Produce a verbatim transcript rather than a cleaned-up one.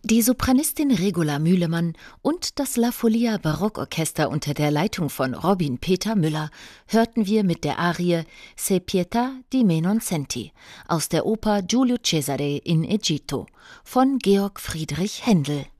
Die Sopranistin Regula Mühlemann und das La Folia Barockorchester unter der Leitung von Robin Peter Müller hörten wir mit der Arie Se pietà di me non senti aus der Oper Giulio Cesare in Egitto von Georg Friedrich Händel.